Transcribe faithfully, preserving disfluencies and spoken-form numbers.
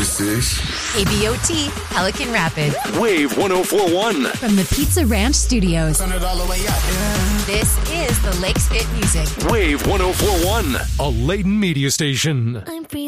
This is K B O T, Pelican Rapid. Wave one oh four point one. From the Pizza Ranch Studios. Turn it all the way up. This is the Lakes Fit Music. Wave one oh four point one. A Layton media station. I'm free.